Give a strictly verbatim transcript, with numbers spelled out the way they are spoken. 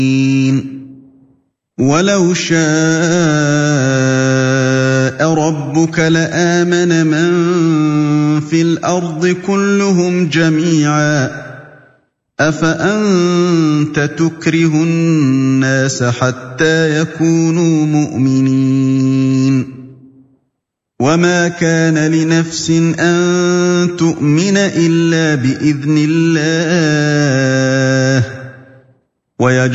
وَلَوْ شَاءَ رَبُّكَ لَآمَنَ مَن فِي الْأَرْضِ كُلُّهُمْ جَمِيعًا ۚ أَفَأَنتَ تُكْرِهُ النَّاسَ حَتَّىٰ يَكُونُوا مُؤْمِنِينَ وَمَا كَانَ لِنَفْسٍ أَن تُؤْمِنَ إِلَّا بِإِذْنِ اللَّهِ